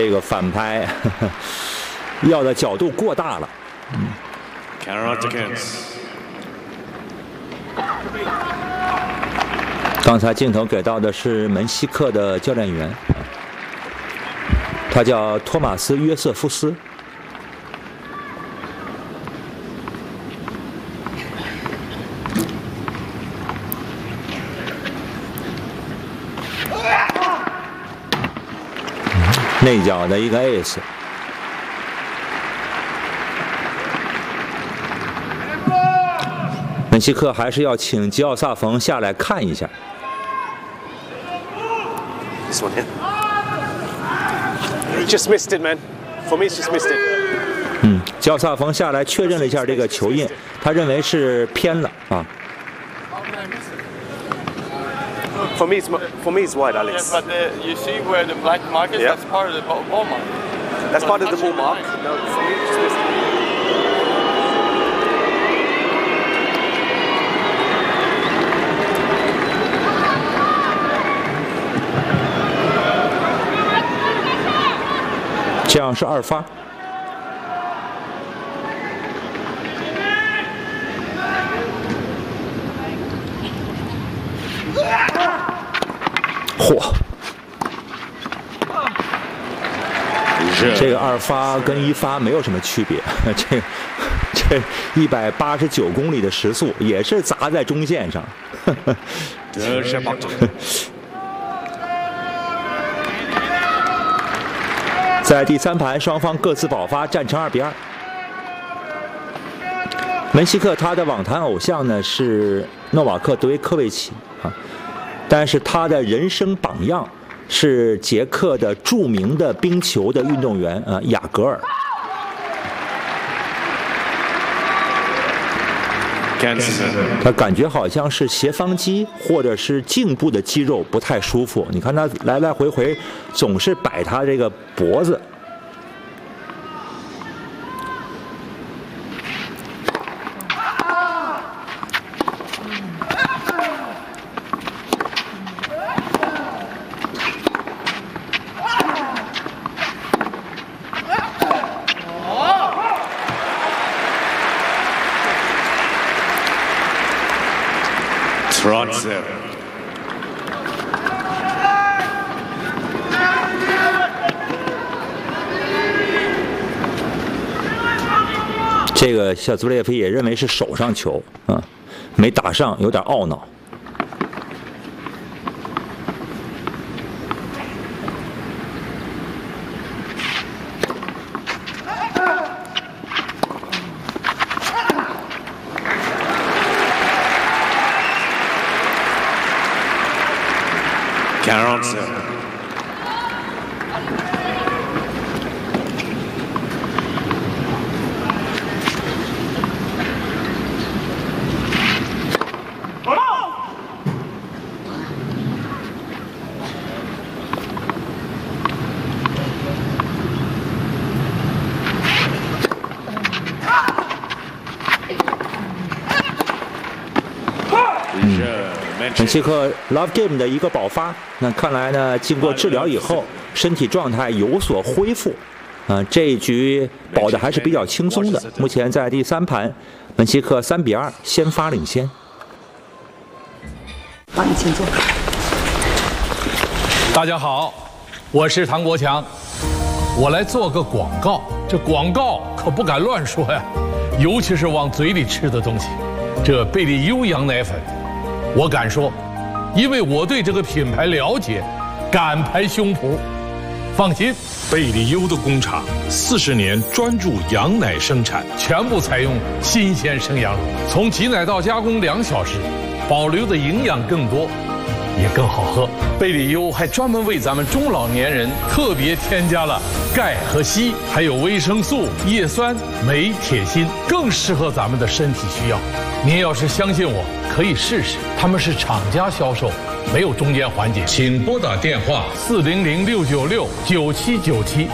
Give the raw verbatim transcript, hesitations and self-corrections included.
这个反拍呵呵要的角度过大了。嗯。刚才镜头给到的是门西克的教练员，他叫托马斯·约瑟夫斯。内角的一个 ace。门西克还是要请吉奥萨冯下来看一下。 This one here. He just missed it, man. For me, he's just missed it. 嗯，吉奥萨冯下来确认了一下这个球印，他认为是偏了啊。 For me, it's for me, it's wide, Alex. Yes, but the, you see where the black mark is? Yeah. That's part of the ball mark. That's part of the ball mark. No, for me, it's just missed it. 这样是二发。嚯！这个二发跟一发没有什么区别，这这一百八十九公里的时速也是砸在中线上。在第三盘，双方各自保发，战成二比二。门西克他的网坛偶像呢是诺瓦克·德维科维奇啊，但是他的人生榜样是捷克的著名的冰球的运动员啊雅格尔。他感觉好像是斜方肌或者是颈部的肌肉不太舒服，你看他来来回回总是摆他这个脖子。这个小兹列夫也认为是手上球啊，没打上，有点懊恼。门西克 Love Game 的一个保发，那看来呢，经过治疗以后，身体状态有所恢复，啊、呃，这一局保的还是比较轻松的。目前在第三盘，门西克三比二先发领先。 帮你请坐。 大家好，我是唐国强，我来做个广告。这广告可不敢乱说呀，尤其是往嘴里吃的东西。这贝利优羊奶粉。 我敢说，因为我对这个品牌了解，敢拍胸脯。放心， 贝利优的工厂四十年专注羊奶生产， 全部采用新鲜生羊乳，从挤奶到加工两小时，保留的营养更多，也更好喝。贝利优还专门为咱们中老年人特别添加了钙和硒，还有维生素、叶酸、镁、铁、锌，更适合咱们的身体需要。您要是相信我，可以试试。他们是厂家销售，没有中间环节。请拨打电话四零零六九六九七九七。